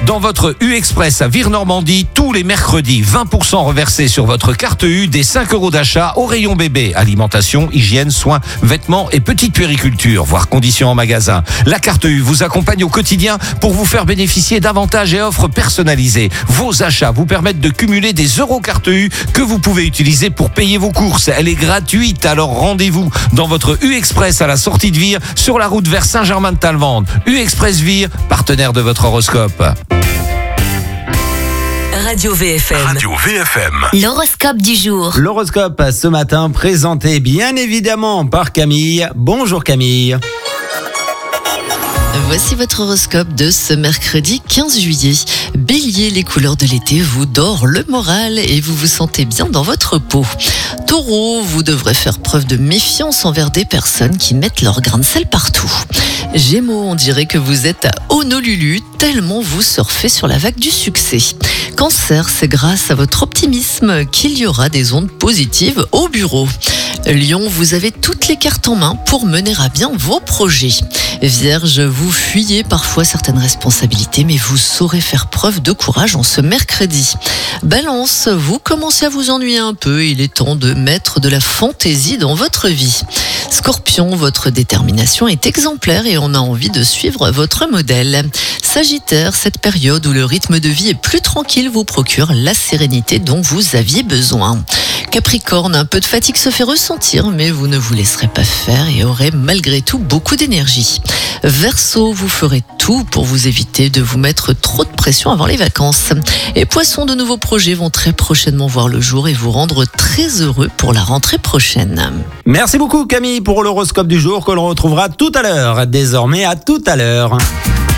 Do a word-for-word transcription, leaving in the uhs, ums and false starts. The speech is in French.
Dans votre U-Express à Vire-Normandie, tous les mercredis, vingt pour cent reversés sur votre carte U des cinq euros d'achat au rayon bébé. Alimentation, hygiène, soins, vêtements et petite puériculture, voire conditions en magasin. La carte U vous accompagne au quotidien pour vous faire bénéficier d'avantages et offres personnalisées. Vos achats vous permettent de cumuler des euros carte U que vous pouvez utiliser pour payer vos courses. Elle est gratuite, alors rendez-vous dans votre U-Express à la sortie de Vire, sur la route vers Saint-Germain-de-Talmande. U-Express Vire, partenaire de votre horoscope. Radio V F M. Radio V F M. L'horoscope du jour. L'horoscope ce matin présenté bien évidemment par Camille. Bonjour Camille. Voici votre horoscope de ce mercredi quinze juillet. Bélier, les couleurs de l'été vous dorent le moral et vous vous sentez bien dans votre peau. Taureau, vous devrez faire preuve de méfiance envers des personnes qui mettent leur grain de sel partout. Gémeaux, on dirait que vous êtes à Honolulu tellement vous surfez sur la vague du succès. Cancer, c'est grâce à votre optimisme qu'il y aura des ondes positives au bureau. Lion, vous avez toutes les cartes en main pour mener à bien vos projets. Vierge, vous fuyez parfois certaines responsabilités, mais vous saurez faire preuve de courage en ce mercredi. Balance, vous commencez à vous ennuyer un peu, il est temps de mettre de la fantaisie dans votre vie. Scorpion, votre détermination est exemplaire et on a envie de suivre votre modèle. Sagittaire, cette période où le rythme de vie est plus tranquille vous procure la sérénité dont vous aviez besoin. Capricorne, un peu de fatigue se fait ressentir, mais vous ne vous laisserez pas faire et aurez malgré tout beaucoup d'énergie. Verseau, vous ferez tout pour vous éviter de vous mettre trop de pression avant les vacances. Et Poisson, de nouveaux projets vont très prochainement voir le jour et vous rendre très heureux pour la rentrée prochaine. Merci beaucoup Camille pour l'horoscope du jour que l'on retrouvera tout à l'heure. Désormais à tout à l'heure.